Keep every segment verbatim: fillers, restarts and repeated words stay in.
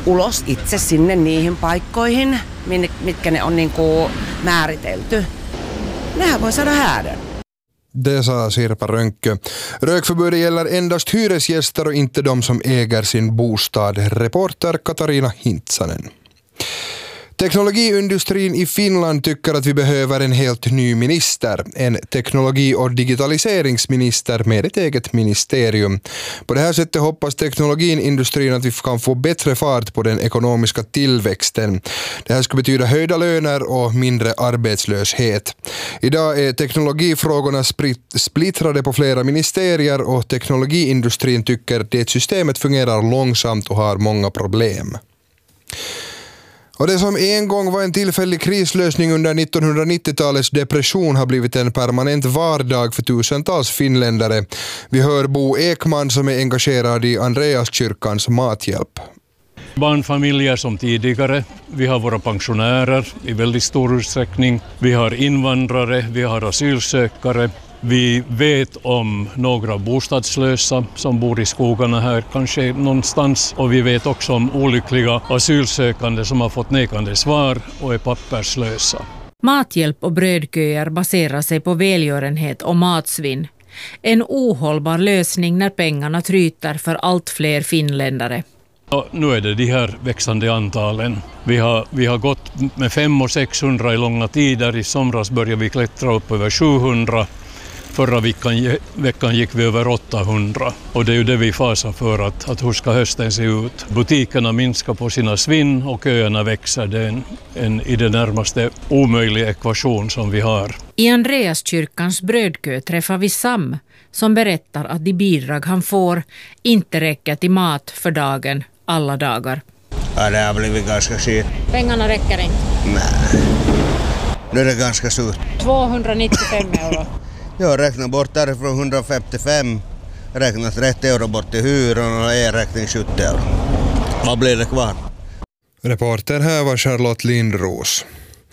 ulos itse sinne niihin paikkoihin, mitkä ne on niin kuin määritelty. Nehän voi saada häädön. Det sa Sirpa Rönkö. Rökförbudet gäller endast hyresgäster och inte de som äger sin bostad. Reporter Katarina Hintsanen. Teknologiindustrin i Finland tycker att vi behöver en helt ny minister, en teknologi- och digitaliseringsminister med ett eget ministerium. På det här sättet hoppas teknologiindustrin att vi kan få bättre fart på den ekonomiska tillväxten. Det här ska betyda höjda löner och mindre arbetslöshet. Idag är teknologifrågorna splittrade på flera ministerier och teknologiindustrin tycker att systemet fungerar långsamt och har många problem. Och det som en gång var en tillfällig krislösning under nittonhundranittiotalets depression har blivit en permanent vardag för tusentals finländare. Vi hör Bo Ekman som är engagerad i Andreaskyrkans mathjälp. Barnfamiljer som tidigare, vi har våra pensionärer i väldigt stor utsträckning, vi har invandrare, vi har asylsökare. Vi vet om några bostadslösa som bor i skogarna här, kanske någonstans. Och vi vet också om olyckliga asylsökande som har fått nekande svar och är papperslösa. Mathjälp och brödköer baserar sig på välgörenhet och matsvinn. En ohållbar lösning när pengarna tryter för allt fler finländare. Och nu är det de här växande antalen. Vi har, vi har gått med fem och sexhundra i långa tider. I somras började vi klättra upp över sjuhundra. Förra veckan, veckan gick vi över åttahundra och det är ju det vi fasar för att, att hur ska hösten se ut. Butikerna minskar på sina svinn och köerna växer. Det är en, en i det närmaste omöjlig ekvation som vi har. I Andreaskyrkans brödkö träffar vi Sam som berättar att de bidrag han får inte räcker till mat för dagen alla dagar. Ja, det har blivit ganska skit. Pengarna räcker inte? Nej, nu är det ganska surt. tvåhundranittiofem euro. Jag räknar bort därifrån hundrafemtiofem, räknar trettio euro bort till hyran och e-räkning sjuttio euro. Vad blir det kvar? Reporter här var Charlotte Lindros.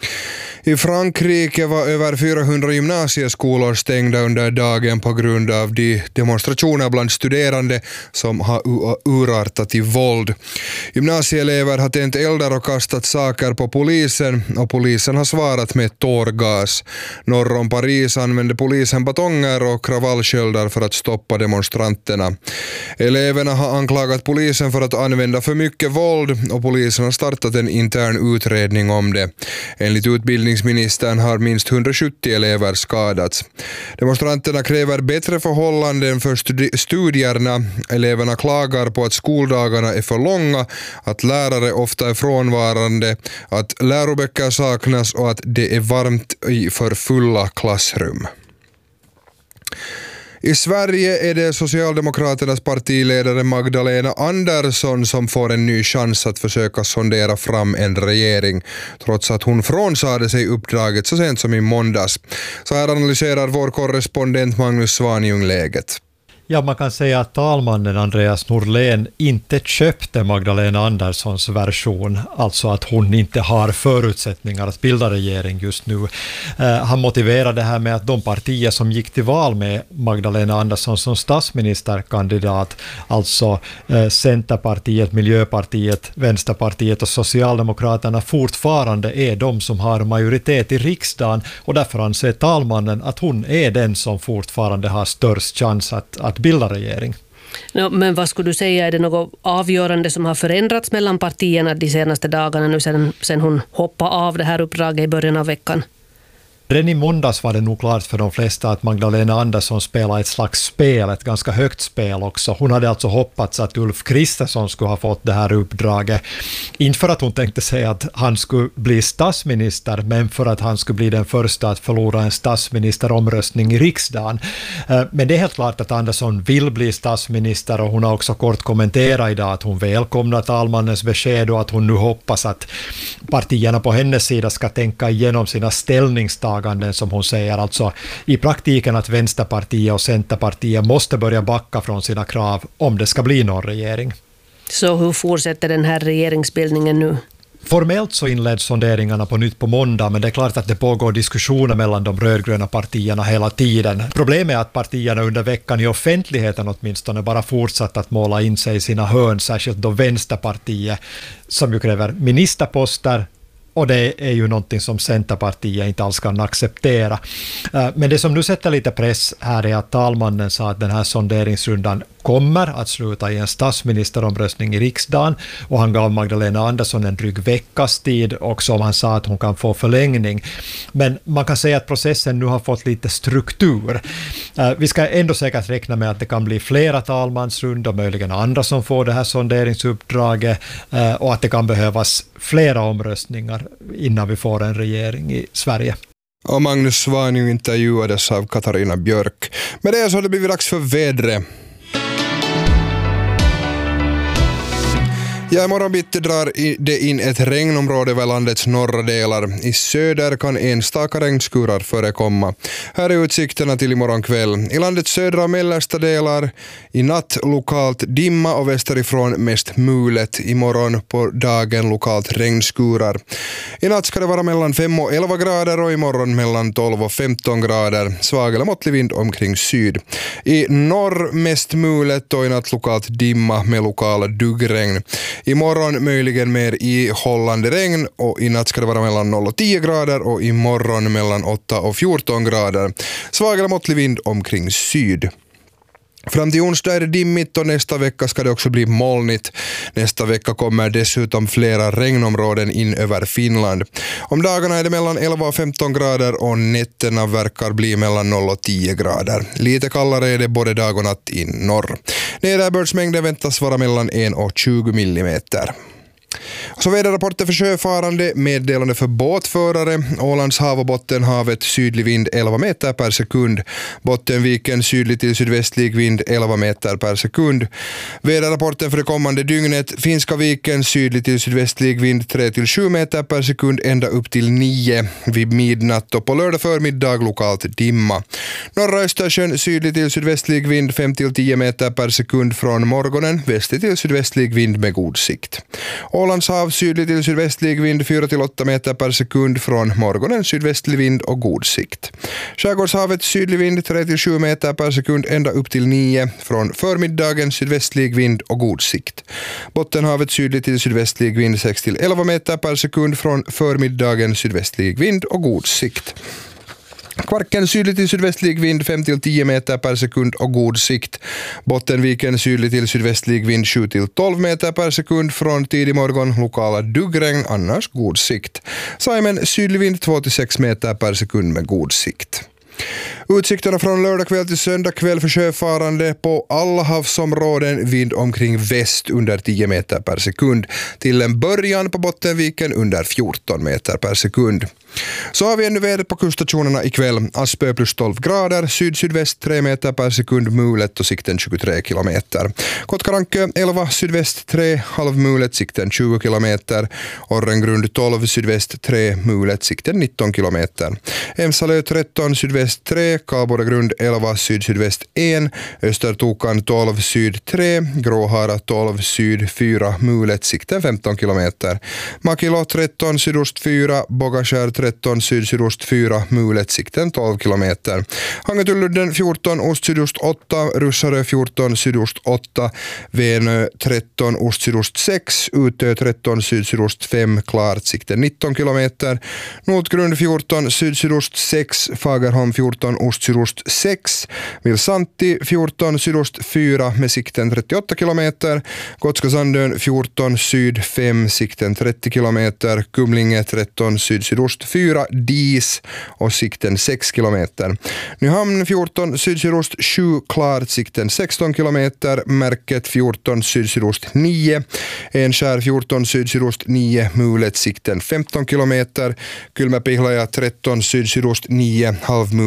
I Frankrike var över fyrahundra gymnasieskolor stängda under dagen på grund av de demonstrationer bland studerande som har urartat i våld. Gymnasieelever har tänt eldar och kastat saker på polisen och polisen har svarat med tårgas. Norr om Paris använde polisen batonger och kravallsköldar för att stoppa demonstranterna. Eleverna har anklagat polisen för att använda för mycket våld och polisen har startat en intern utredning om det. Enligt utbildning Ministern har minst hundrasjuttio elever skadats. Demonstranterna kräver bättre förhållanden för studi- studierna. Eleverna klagar på att skoldagarna är för långa, att lärare ofta är frånvarande, att läroböcker saknas och att det är varmt i för fulla klassrum. I Sverige är det Socialdemokraternas partiledare Magdalena Andersson som får en ny chans att försöka sondera fram en regering, trots att hon frånsade sig uppdraget så sent som i måndags. Så här analyserar vår korrespondent Magnus Svanjung läget. Ja, man kan säga att talmannen Andreas Norlén inte köpte Magdalena Anderssons version, alltså att hon inte har förutsättningar att bilda regering just nu. Eh, han motiverade det här med att de partier som gick till val med Magdalena Andersson som statsministerkandidat, alltså eh, Centerpartiet, Miljöpartiet, Vänsterpartiet och Socialdemokraterna fortfarande är de som har majoritet i riksdagen och därför anser talmannen att hon är den som fortfarande har störst chans att, att bilda regering. No, men vad skulle du säga, är det något avgörande som har förändrats mellan partierna de senaste dagarna nu sen, sen hon hoppade av det här uppdraget i början av veckan? Redan i måndags var det nog klart för de flesta att Magdalena Andersson spelade ett slags spel, ett ganska högt spel också. Hon hade alltså hoppats att Ulf Kristersson skulle ha fått det här uppdraget. Inte för att hon tänkte säga att han skulle bli statsminister, men för att han skulle bli den första att förlora en statsministeromröstning i riksdagen. Men det är helt klart att Andersson vill bli statsminister och hon har också kort kommenterat idag att hon välkomnar talmannens besked och att hon nu hoppas att partierna på hennes sida ska tänka igenom sina ställningstaganden som hon säger, alltså i praktiken att Vänsterpartiet och Centerpartiet måste börja backa från sina krav om det ska bli någon regering. Så hur fortsätter den här regeringsbildningen nu? Formellt så inleds sonderingarna på nytt på måndag, men det är klart att det pågår diskussioner mellan de rödgröna partierna hela tiden. Problemet är att partierna under veckan i offentligheten åtminstone bara fortsatt att måla in sig i sina hörn, särskilt då Vänsterpartiet som ju kräver ministerposter. Och det är ju någonting som Centerpartiet inte alls kan acceptera. Men det som nu sätter lite press här är att talmannen sa att den här sonderingsrundan kommer att sluta i en statsministeromröstning i riksdagen, och han gav Magdalena Andersson en dryg veckas tid också, om han sa att hon kan få förlängning. Men man kan säga att processen nu har fått lite struktur. Vi ska ändå säkert räkna med att det kan bli flera talmansrundor, möjligen andra som får det här sonderingsuppdraget, och att det kan behövas flera omröstningar innan vi får en regering i Sverige. Och Magnus Svanö intervjuades av Katarina Björk. Med det så har det blivit dags för vädret. Ja, imorgon bitti drar det in ett regnområde över landets norra delar. I söder kan enstaka regnskurar förekomma. Här är utsikterna till imorgon kväll. I landets södra och mellersta delar i natt lokalt dimma och västerifrån mest mulet. Imorgon på dagen lokalt regnskurar. I natt ska det vara mellan fem och elva grader och imorgon mellan tolv och femton grader. Svag eller måttlig vind omkring syd. I norr mest mulet och i natt lokalt dimma med lokala duggregn. Imorgon möjligen mer ihållande regn och i natt ska det vara mellan noll och tio grader och imorgon mellan åtta och fjorton grader. Svag eller måttlig vind omkring syd. Fram till onsdag är det dimmigt och nästa vecka ska det också bli molnigt. Nästa vecka kommer dessutom flera regnområden in över Finland. Om dagarna är det mellan elva och femton grader och nätterna verkar bli mellan noll och tio grader. Lite kallare är det både dag och natt i norr. Nederbördsmängden väntas vara mellan en och tjugo millimeter. Så väderrapporter för sjöfarande, meddelande för båtförare. Ålands hav och Bottenhavet sydlig vind elva meter per sekund. Bottenviken sydlig till sydvästlig vind elva meter per sekund. Väderrapporten för det kommande dygnet. Finska viken sydlig till sydvästlig vind tre till sju meter per sekund ända upp till nio vid midnatt och på lördag förmiddag lokalt dimma. Norra Östersjön sydlig till sydvästlig vind fem till tio meter per sekund från morgonen. Västlig till sydvästlig vind med god sikt. Ålands hav sydlig till sydvästlig vind fyra till åtta meter per sekund från morgonen, sydvästlig vind och god sikt. Skärgårdshavet sydlig vind tre till sju meter per sekund ända upp till nio från förmiddagen, sydvästlig vind och god sikt. Bottenhavet sydlig till sydvästlig vind sex till elva meter per sekund från förmiddagen, sydvästlig vind och god sikt. Kvarken sydlig till sydvästlig vind fem till tio meter per sekund och god sikt. Bottenviken sydlig till sydvästlig vind sju till tolv meter per sekund från tidig morgon, lokala duggregn, annars god sikt. Saimen sydlig vind två till sex meter per sekund med god sikt. Utsikterna från lördag kväll till söndag kväll för sjöfarande på alla havsområden, vind omkring väst under tio meter per sekund. Till en början på Bottenviken under fjorton meter per sekund. Så har vi ännu vädret på kuststationerna ikväll. Aspö plus tolv grader, syd-sydväst tre meter per sekund, mulet och sikten tjugotre kilometer. Kotkarankö elva, sydväst tre, halvmulet, sikten tjugo kilometer. Orrengrund tolv, sydväst tre, mulet, sikten nitton kilometer. Emsalö tretton, sydväst tre, Kalboregrund elva, syd-sydväst ett, Östertokan tolv, syd tre, Gråhara tolv, syd fyra, mulet, sikten femton kilometer. Makilo tretton, sydost fyra, Bogaskär tretton, syd-sydost fyra, mulet, sikten tolv kilometer. Hangetuludden fjorton, ost-sydost åtta, Russarö fjorton, sydost åtta, Venö tretton, ost-sydost sex, Utö tretton, syd-sydost fem, klart, sikten nitton kilometer. Notgrund fjorton, syd-sydost sex, Fagerholm fjorton, ost-sydost sex, Vilsanti fjorton, sydost fyra med sikten trettioåtta kilometer. Gotska Sandön fjorton, syd fem, sikten trettio kilometer. Kumlinge tretton, syd-sydost fyra, Dis och sikten sex kilometer. Nyhamn fjorton, syd-sydost sju, klart, sikten sexton kilometer. Märket fjorton, syd-sydost nio, Enskär fjorton, syd-sydost nio, mulet, sikten femton kilometer. Kylmäpihlaja tretton, syd-sydost nio, halvmulet, sikten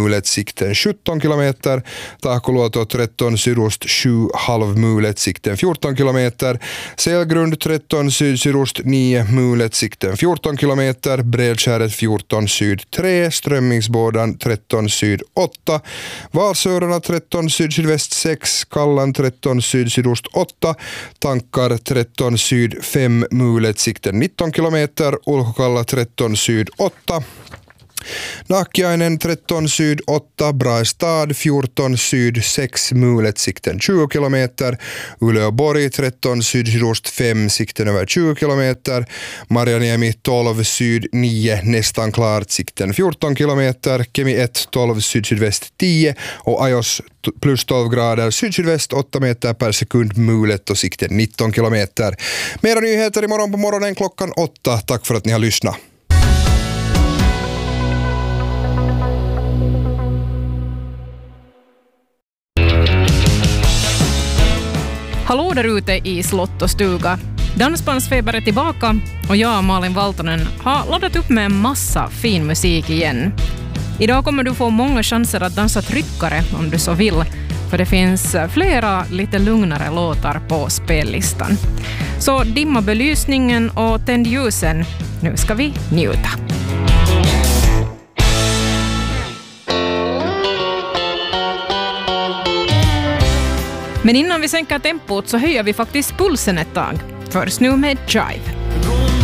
sikten sjutton kilometer. Tahkoluoto tretton sydost sju halvmulet sikten fjorton kilometer. Selgrund tretton syd-sydost nio mulet sikten fjorton kilometer. Bredskäret fjorton syd tre. Strömmingsbådan tretton syd åtta. Valsörarna tretton syd-sydväst sex. Kallan tretton syd-sydost åtta. Tankar tretton syd fem mulet sikten nitton kilometer. Ulkokalla tretton syd åtta. Nakiainen tretton syd åtta, Brastad fjorton syd sex mulet sikten tjugo kilometer. Uleåborg tretton syd sydost fem sikten över tjugo kilometer. Marjaniemi tolv syd nio nästan klart sikten fjorton kilometer. Kemi ett tolv syd sydväst tio och Ajos plus tolv grader syd sydväst åtta meter per sekund mulet och sikten nitton kilometer. Mera nyheter imorgon på morgonen klockan åtta. Tack för att ni har lyssnat. Hallå där ute i slott och stuga. Dansbandsfeber är tillbaka och jag, Malin Valtonen, har laddat upp med en massa fin musik igen. Idag kommer du få många chanser att dansa tryckare om du så vill, för det finns flera lite lugnare låtar på spellistan. Så dimma belysningen och tänd ljusen. Nu ska vi njuta. Men innan vi sänker tempot så höjer vi faktiskt pulsen ett tag. Först nu med Jive.